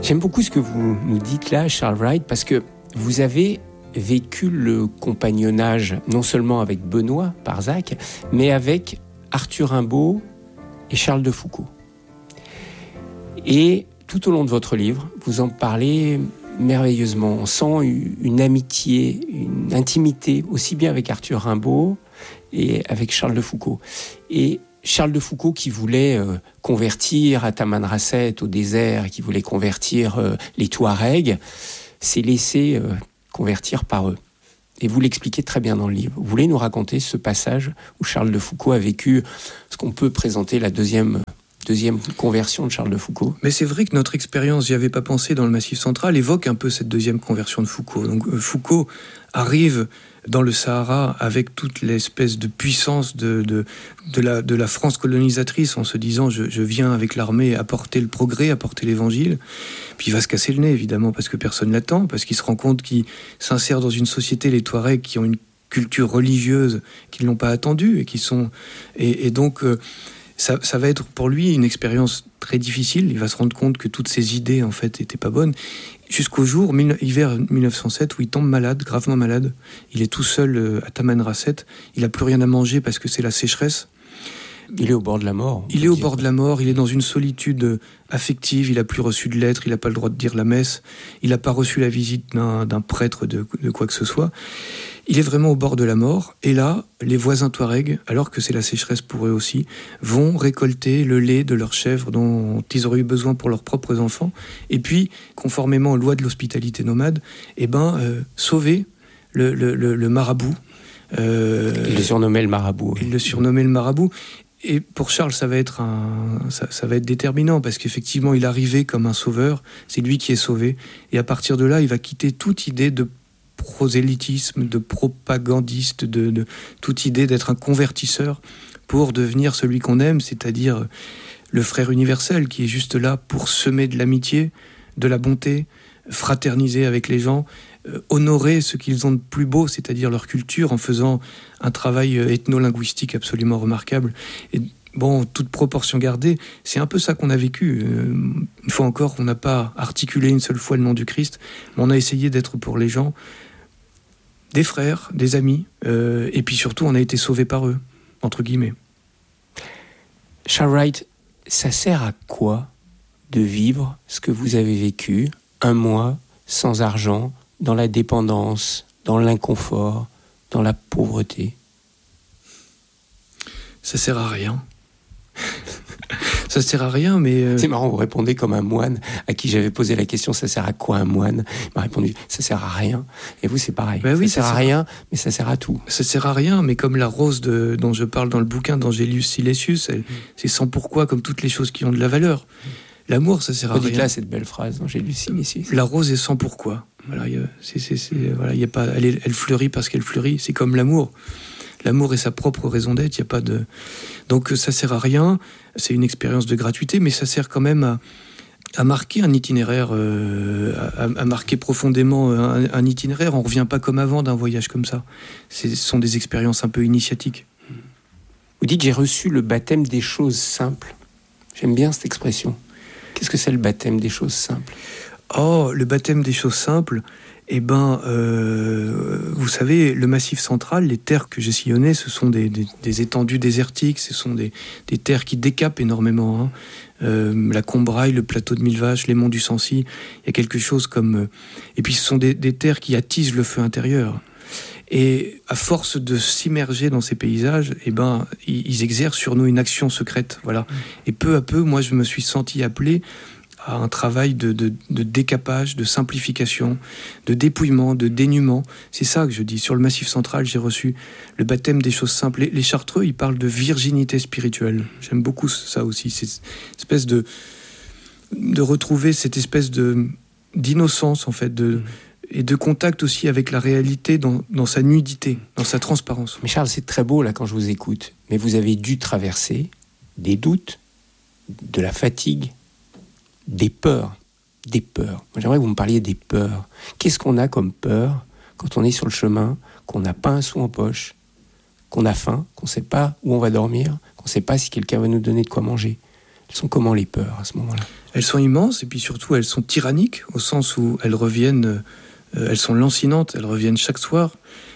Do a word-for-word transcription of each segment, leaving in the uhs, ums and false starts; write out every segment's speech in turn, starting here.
J'aime beaucoup ce que vous nous dites là, Charles Wright, parce que vous avez vécu le compagnonnage non seulement avec Benoît Barzac, mais avec Arthur Rimbaud et Charles de Foucault. Et tout au long de votre livre, vous en parlez merveilleusement. On sent une amitié, une intimité, aussi bien avec Arthur Rimbaud et avec Charles de Foucault. Et Charles de Foucault, qui voulait euh, convertir Tamanrasset au désert, qui voulait convertir euh, les Touaregs, s'est laissé euh, convertir par eux. Et vous l'expliquez très bien dans le livre. Vous voulez nous raconter ce passage où Charles de Foucault a vécu ce qu'on peut présenter la deuxième, deuxième conversion de Charles de Foucault. Mais c'est vrai que notre expérience, j'y avais pas pensé dans le Massif central, évoque un peu cette deuxième conversion de Foucault. Donc euh, Foucault arrive dans le Sahara avec toute l'espèce de puissance de, de, de, la, de la France colonisatrice, en se disant je, je viens avec l'armée apporter le progrès, apporter l'évangile. Puis il va se casser le nez, évidemment, parce que personne l'attend, parce qu'il se rend compte qu'il s'insère dans une société, les Touaregs, qui ont une culture religieuse, qui ne l'ont pas attendue, et qui sont... Et, et donc, euh, ça, ça va être pour lui une expérience très difficile. Il va se rendre compte que toutes ses idées, en fait, n'étaient pas bonnes. Jusqu'au jour, hiver mille neuf cent sept, où il tombe malade, gravement malade. Il est tout seul à Tamanrasset. Il n'a plus rien à manger parce que c'est la sécheresse. Il est au bord de la mort. Il est au bord de la mort. Il est dans une solitude affective. Il n'a plus reçu de lettres. Il n'a pas le droit de dire la messe. Il n'a pas reçu la visite d'un, d'un prêtre de, de quoi que ce soit. Il est vraiment au bord de la mort. Et là, les voisins Touaregs, alors que c'est la sécheresse pour eux aussi, vont récolter le lait de leurs chèvres dont ils auraient eu besoin pour leurs propres enfants. Et puis, conformément aux lois de l'hospitalité nomade, eh ben, euh, sauver le, le, le, le marabout. Euh, il le surnommait le marabout. Il le surnommait le marabout. Et pour Charles, ça va être un, ça, ça va être déterminant, parce qu'effectivement, il arrivait comme un sauveur. C'est lui qui est sauvé. Et à partir de là, il va quitter toute idée de prosélytisme, de propagandiste, de, de toute idée d'être un convertisseur pour devenir celui qu'on aime, c'est-à-dire le frère universel qui est juste là pour semer de l'amitié, de la bonté, fraterniser avec les gens, euh, honorer ce qu'ils ont de plus beau, c'est-à-dire leur culture, en faisant un travail ethno-linguistique absolument remarquable. Et bon, toute proportion gardée, c'est un peu ça qu'on a vécu. Euh, une fois encore, on n'a pas articulé une seule fois le nom du Christ, mais on a essayé d'être pour les gens des frères, des amis, euh, et puis surtout, on a été sauvés par eux, entre guillemets. Charles Wright, ça sert à quoi de vivre ce que vous avez vécu, un mois sans argent, dans la dépendance, dans l'inconfort, dans la pauvreté? Ça sert à rien. Ça sert à rien, mais... Euh... C'est marrant, vous répondez comme un moine à qui j'avais posé la question, ça sert à quoi un moine? Il m'a répondu, ça sert à rien. Et vous, c'est pareil. Ben oui, ça, ça sert à rien, mais ça sert à tout. Ça sert à rien, mais comme la rose de, dont je parle dans le bouquin d'Angelius Silesius, elle, c'est sans pourquoi, comme toutes les choses qui ont de la valeur. L'amour, ça sert à rien. Dites là cette belle phrase d'Angelius Silesius. La rose est sans pourquoi. Voilà, y a, c'est, c'est, c'est, voilà, y a pas, elle, est, elle fleurit parce qu'elle fleurit. C'est comme l'amour. L'amour est sa propre raison d'être. Y a pas de... Donc ça sert à rien. C'est une expérience de gratuité, mais ça sert quand même à, à marquer un itinéraire, euh, à, à marquer profondément un, un itinéraire. On ne revient pas comme avant d'un voyage comme ça. C'est, ce sont des expériences un peu initiatiques. Vous dites, j'ai reçu le baptême des choses simples. J'aime bien cette expression. Qu'est-ce que c'est le baptême des choses simples? Oh, le baptême des choses simples, eh ben, euh, vous savez, le Massif central, les terres que j'ai sillonnées, ce sont des, des, des étendues désertiques, ce sont des, des terres qui décapent énormément. Hein. Euh, la Combraille, le plateau de Millevaches, les monts du Sancy, il y a quelque chose comme... Euh, et puis ce sont des, des terres qui attisent le feu intérieur. Et à force de s'immerger dans ces paysages, eh ben, ils, ils exercent sur nous une action secrète. Voilà. Et peu à peu, moi, je me suis senti appelé à un travail de, de, de décapage, de simplification, de dépouillement, de dénuement. C'est ça que je dis. Sur le Massif central, j'ai reçu le baptême des choses simples. Les, les Chartreux, ils parlent de virginité spirituelle. J'aime beaucoup ça aussi. C'est cette espèce de, de retrouver cette espèce de, d'innocence, en fait, de, et de contact aussi avec la réalité dans, dans sa nudité, dans sa transparence. Mais Charles, c'est très beau, là, quand je vous écoute. Mais vous avez dû traverser des doutes, de la fatigue, des peurs, des peurs. Moi, j'aimerais que vous me parliez des peurs. Qu'est-ce qu'on a comme peur quand on est sur le chemin, qu'on n'a pas un sou en poche, qu'on a faim, qu'on ne sait pas où on va dormir, qu'on ne sait pas si quelqu'un va nous donner de quoi manger? Elles sont comment les peurs à ce moment-là ? Elles sont immenses, et puis surtout elles sont tyranniques, au sens où elles reviennent, euh, elles sont lancinantes, elles reviennent chaque soir.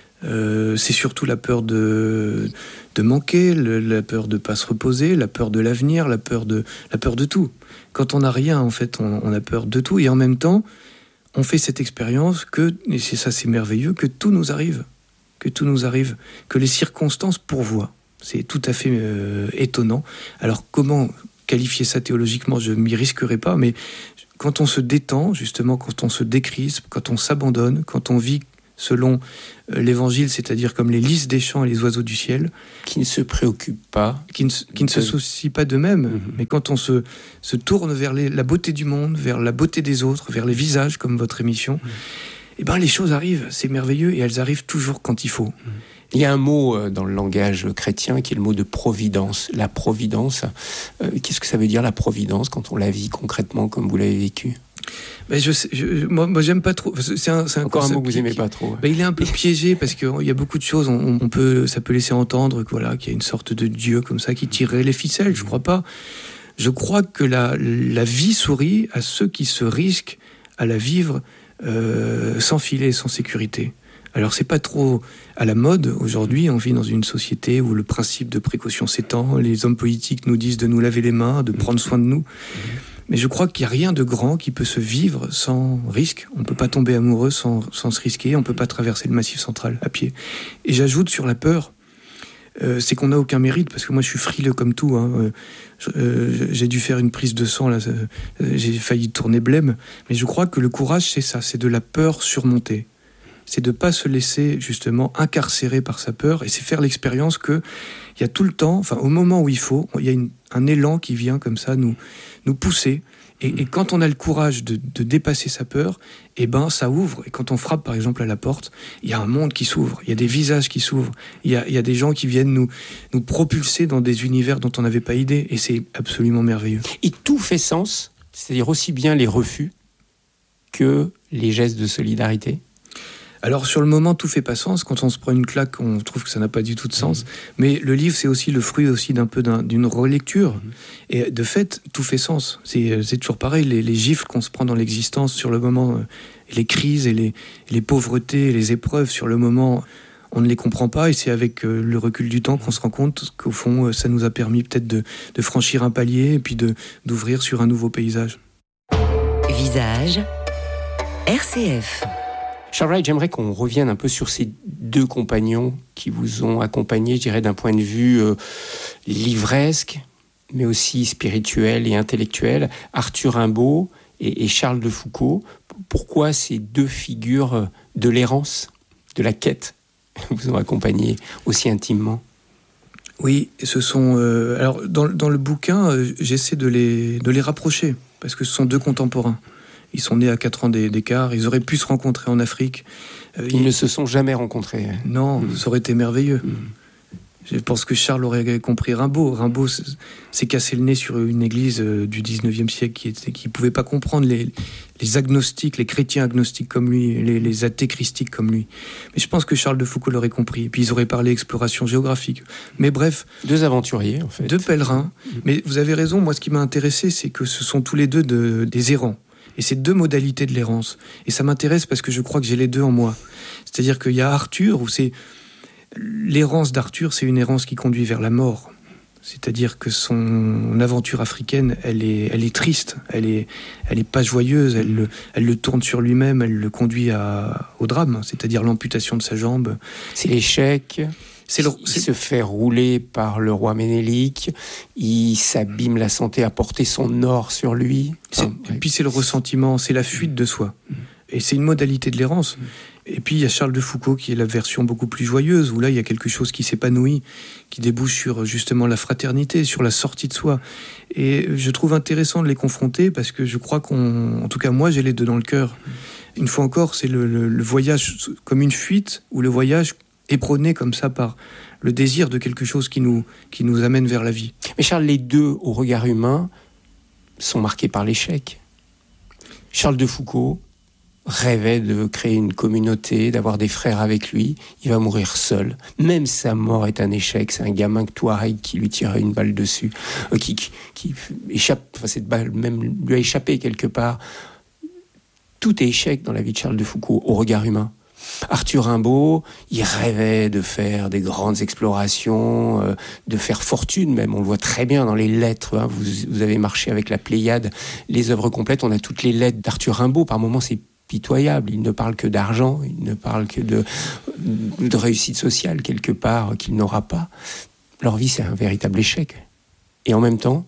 Euh, c'est surtout la peur de, de manquer, le, la peur de ne pas se reposer, la peur de l'avenir, la peur de, la peur de tout. Quand on n'a rien, en fait, on, on a peur de tout, et en même temps, on fait cette expérience que, et c'est ça, c'est merveilleux, que tout nous arrive, que tout nous arrive, que les circonstances pourvoient. C'est tout à fait euh, étonnant. Alors comment qualifier ça théologiquement, je ne m'y risquerai pas, mais quand on se détend, justement, quand on se décrispe, quand on s'abandonne, quand on vit selon euh, l'évangile, c'est-à-dire comme les lys des champs et les oiseaux du ciel, qui ne se préoccupent pas, qui ne, qui ne se soucient pas d'eux-mêmes, mmh. mais quand on se, se tourne vers les, la beauté du monde, vers la beauté des autres, vers les visages, comme votre émission, mmh. eh ben, les choses arrivent, c'est merveilleux, et elles arrivent toujours quand il faut. Mmh. Il y a un mot dans le langage chrétien qui est le mot de providence. La providence, euh, qu'est-ce que ça veut dire la providence quand on la vit concrètement comme vous l'avez vécu ? Ben je sais, je, moi, moi j'aime pas trop. C'est un, c'est un Encore un mot que vous qui, aimez qui, pas trop. Ouais. Ben il est un peu piégé parce qu'il y a beaucoup de choses. On, on peut, ça peut laisser entendre que voilà, qu'il y a une sorte de Dieu comme ça qui tirerait les ficelles. Je crois pas. Je crois que la, la vie sourit à ceux qui se risquent à la vivre euh, sans filet, sans sécurité. Alors c'est pas trop à la mode aujourd'hui, on vit dans une société où le principe de précaution s'étend, les hommes politiques nous disent de nous laver les mains, de prendre soin de nous, mais je crois qu'il n'y a rien de grand qui peut se vivre sans risque, on ne peut pas tomber amoureux sans, sans se risquer, on ne peut pas traverser le Massif central à pied. Et j'ajoute sur la peur, euh, c'est qu'on n'a aucun mérite, parce que moi je suis frileux comme tout, hein. euh, j'ai dû faire une prise de sang, là, euh, j'ai failli tourner blême, mais je crois que le courage c'est ça, c'est de la peur surmontée. C'est de ne pas se laisser justement incarcérer par sa peur, et c'est faire l'expérience qu'il y a tout le temps, enfin au moment où il faut, il y a une, un élan qui vient comme ça nous, nous pousser, et, et quand on a le courage de, de dépasser sa peur, et ben ça ouvre, et quand on frappe par exemple à la porte, il y a un monde qui s'ouvre, il y a des visages qui s'ouvrent, il y a, il y a des gens qui viennent nous, nous propulser dans des univers dont on n'avait pas idée, et c'est absolument merveilleux. Et tout fait sens, c'est-à-dire aussi bien les refus que les gestes de solidarité. Alors sur le moment, tout fait pas sens. Quand on se prend une claque, on trouve que ça n'a pas du tout de sens. Mmh. Mais le livre, c'est aussi le fruit aussi d'un peu d'un, d'une relecture. Mmh. Et de fait, tout fait sens. C'est, c'est toujours pareil. Les, les gifles qu'on se prend dans l'existence sur le moment, euh, les crises et les, les pauvretés, et les épreuves sur le moment, on ne les comprend pas. Et c'est avec euh, le recul du temps qu'on se rend compte qu'au fond, euh, ça nous a permis peut-être de, de franchir un palier et puis de, d'ouvrir sur un nouveau paysage. Visage, R C F. Charles Wright, j'aimerais qu'on revienne un peu sur ces deux compagnons qui vous ont accompagné, je dirais, d'un point de vue euh, livresque, mais aussi spirituel et intellectuel, Arthur Rimbaud et, et Charles de Foucault. Pourquoi ces deux figures de l'errance, de la quête, vous ont accompagné aussi intimement ? Oui, ce sont. Euh, alors, dans, dans le bouquin, euh, j'essaie de les, de les rapprocher, parce que ce sont deux contemporains. Ils sont nés à quatre ans d'écart, ils auraient pu se rencontrer en Afrique. Euh, ils, ils ne se sont jamais rencontrés. Non, mmh. ça aurait été merveilleux. Mmh. Je pense que Charles aurait compris Rimbaud. Rimbaud s'est cassé le nez sur une église du dix-neuvième siècle qui ne qui pouvait pas comprendre les, les agnostiques, les chrétiens agnostiques comme lui, les, les athées christiques comme lui. Mais je pense que Charles de Foucault l'aurait compris. Et puis ils auraient parlé exploration géographique. Mais bref... Deux aventuriers, en fait. Deux pèlerins. Mmh. Mais vous avez raison, moi ce qui m'a intéressé, c'est que ce sont tous les deux de, des errants. Et c'est deux modalités de l'errance. Et ça m'intéresse parce que je crois que j'ai les deux en moi. C'est-à-dire qu'il y a Arthur, où c'est... L'errance d'Arthur, c'est une errance qui conduit vers la mort. C'est-à-dire que son aventure africaine, elle est, elle est triste, elle est, elle est pas joyeuse, elle le, elle le tourne sur lui-même, elle le conduit à, au drame, c'est-à-dire l'amputation de sa jambe. C'est l'échec... C'est le, c'est... Il se fait rouler par le roi Ménélique, il s'abîme la santé à porter son or sur lui. Enfin, et ouais. puis c'est le ressentiment, c'est la fuite de soi. Mmh. Et c'est une modalité de l'errance. Mmh. Et puis il y a Charles de Foucault qui est la version beaucoup plus joyeuse, où là il y a quelque chose qui s'épanouit, qui débouche sur justement la fraternité, sur la sortie de soi. Et je trouve intéressant de les confronter parce que je crois qu'on... En tout cas moi j'ai les deux dans le cœur. Mmh. Une fois encore, c'est le, le, le voyage comme une fuite, ou le voyage... éperonné comme ça par le désir de quelque chose qui nous, qui nous amène vers la vie. Mais Charles, les deux, au regard humain, sont marqués par l'échec. Charles de Foucault, rêvait de créer une communauté, d'avoir des frères avec lui. Il va mourir seul. Même sa mort est un échec. C'est un gamin touareg qui lui tirait une balle dessus, euh, qui, qui, qui échappe. Enfin, cette balle même lui a échappé quelque part. Tout est échec dans la vie de Charles de Foucault, au regard humain. Arthur Rimbaud, il rêvait de faire des grandes explorations, euh, de faire fortune même. On le voit très bien dans les lettres. Hein. Vous, vous avez marché avec la Pléiade, les œuvres complètes. On a toutes les lettres d'Arthur Rimbaud. Par moments, c'est pitoyable. Il ne parle que d'argent, il ne parle que de, de réussite sociale quelque part qu'il n'aura pas. Leur vie, c'est un véritable échec. Et en même temps,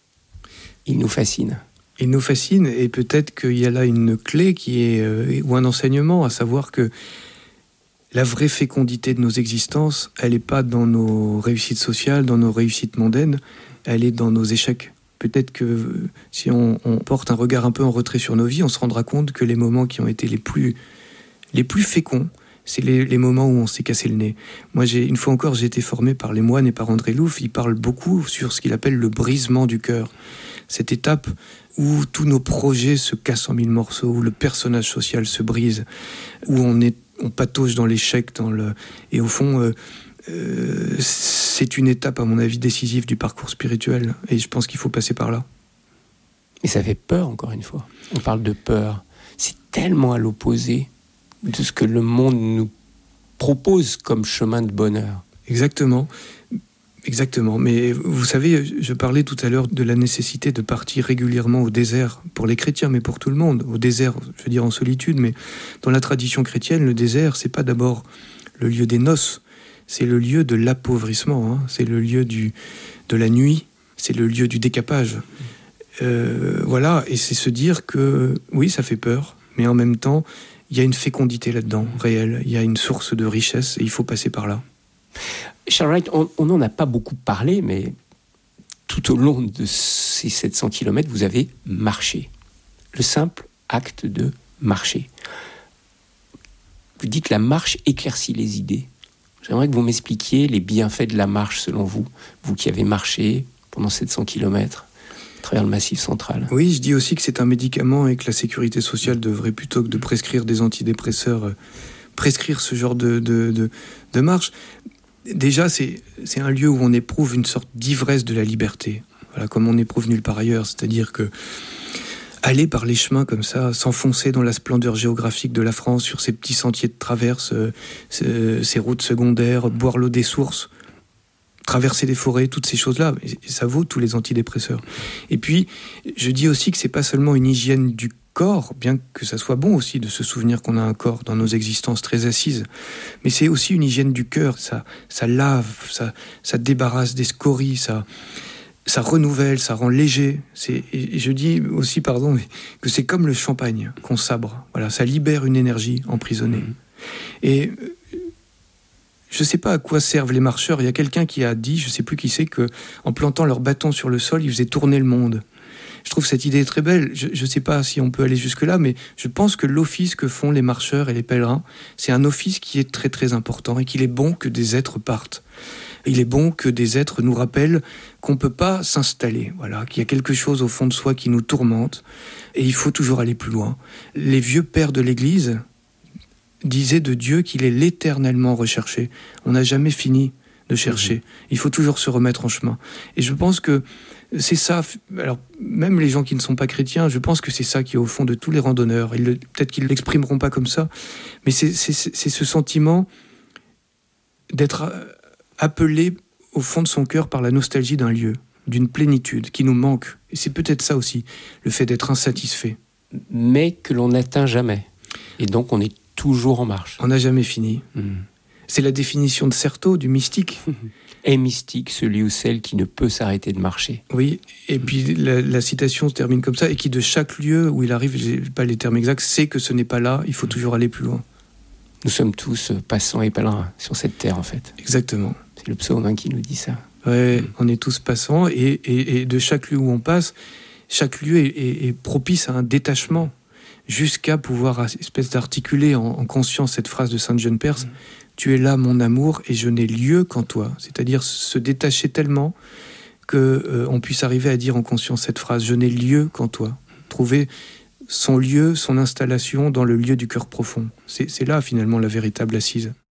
il nous fascine. Il nous fascine, et peut-être qu'il y a là une clé qui est, euh, ou un enseignement, à savoir que la vraie fécondité de nos existences, elle n'est pas dans nos réussites sociales, dans nos réussites mondaines, elle est dans nos échecs. Peut-être que si on, on porte un regard un peu en retrait sur nos vies, on se rendra compte que les moments qui ont été les plus, les plus féconds, c'est les, les moments où on s'est cassé le nez. Moi, j'ai, une fois encore, j'ai été formé par les moines et par André Louf. Il parle beaucoup sur ce qu'il appelle le brisement du cœur. Cette étape où tous nos projets se cassent en mille morceaux, où le personnage social se brise, où on, est, on patauge dans l'échec, dans le, et au fond... Euh, Euh, c'est une étape, à mon avis, décisive du parcours spirituel, et je pense qu'il faut passer par là. Et ça fait peur, encore une fois. On parle de peur. C'est tellement à l'opposé de ce que le monde nous propose comme chemin de bonheur. Exactement. Exactement. Mais vous savez, je parlais tout à l'heure de la nécessité de partir régulièrement au désert, pour les chrétiens, mais pour tout le monde. Au désert, je veux dire en solitude, mais dans la tradition chrétienne, le désert, c'est pas d'abord le lieu des noces, c'est le lieu de l'appauvrissement, hein. C'est le lieu du, de la nuit, c'est le lieu du décapage. Euh, voilà, et c'est se dire que, oui, ça fait peur, mais en même temps, il y a une fécondité là-dedans, réelle, il y a une source de richesse, et il faut passer par là. Charles Wright, on n'en a pas beaucoup parlé, mais tout au long de ces sept cents kilomètres, vous avez marché. Le simple acte de marcher. Vous dites la marche éclaircit les idées. J'aimerais que vous m'expliquiez les bienfaits de la marche, selon vous, vous qui avez marché pendant sept cents kilomètres à travers le Massif central. Oui, je dis aussi que c'est un médicament et que la sécurité sociale devrait, plutôt que de prescrire des antidépresseurs, euh, prescrire ce genre de, de, de, de marche. Déjà, c'est, c'est un lieu où on éprouve une sorte d'ivresse de la liberté, voilà, comme on éprouve nulle part ailleurs, c'est-à-dire que aller par les chemins comme ça, s'enfoncer dans la splendeur géographique de la France, sur ces petits sentiers de traverse, euh, ces, ces routes secondaires, boire l'eau des sources, traverser les forêts, toutes ces choses-là, et, et ça vaut tous les antidépresseurs. Et puis, je dis aussi que c'est pas seulement une hygiène du corps, bien que ça soit bon aussi de se souvenir qu'on a un corps dans nos existences très assises, mais c'est aussi une hygiène du cœur, ça, ça lave, ça, ça débarrasse des scories, ça... ça renouvelle, ça rend léger. C'est, et je dis aussi, pardon, que c'est comme le champagne qu'on sabre. Voilà, ça libère une énergie emprisonnée. Mmh. Et je ne sais pas à quoi servent les marcheurs. Il y a quelqu'un qui a dit, je ne sais plus qui c'est, qu'en plantant leur bâton sur le sol, ils faisaient tourner le monde. Je trouve cette idée très belle. Je ne sais pas si on peut aller jusque-là, mais je pense que l'office que font les marcheurs et les pèlerins, c'est un office qui est très très important et qu'il est bon que des êtres partent. Il est bon que des êtres nous rappellent qu'on ne peut pas s'installer, voilà, qu'il y a quelque chose au fond de soi qui nous tourmente, et il faut toujours aller plus loin. Les vieux pères de l'Église disaient de Dieu qu'il est l'éternellement recherché. On n'a jamais fini de chercher. Mmh. Il faut toujours se remettre en chemin. Et je pense que c'est ça, alors même les gens qui ne sont pas chrétiens, je pense que c'est ça qui est au fond de tous les randonneurs. Ils le, peut-être qu'ils ne l'exprimeront pas comme ça, mais c'est, c'est, c'est ce sentiment d'être appelé au fond de son cœur par la nostalgie d'un lieu, d'une plénitude qui nous manque. Et c'est peut-être ça aussi, le fait d'être insatisfait. Mais que l'on n'atteint jamais. Et donc on est toujours en marche. On n'a jamais fini. Mmh. C'est la définition de Certeau, du mystique. Est mystique celui ou celle qui ne peut s'arrêter de marcher. Oui, et puis la, la citation se termine comme ça, et qui de chaque lieu où il arrive, je n'ai pas les termes exacts, sait que ce n'est pas là, il faut toujours aller plus loin. Nous sommes tous passants et pèlerins sur cette terre, en fait. Exactement. C'est le psaume hein, qui nous dit ça. Ouais, mmh. On est tous passants, et, et, et de chaque lieu où on passe, chaque lieu est, est, est propice à un détachement, jusqu'à pouvoir espèce d'articuler en, en conscience cette phrase de Sainte Jeanne Perse, mmh. Tu es là, mon amour, et je n'ai lieu qu'en toi. C'est-à-dire se détacher tellement qu'on euh, puisse arriver à dire en conscience cette phrase, je n'ai lieu qu'en toi. Trouver son lieu, son installation dans le lieu du cœur profond. C'est, c'est là finalement la véritable assise.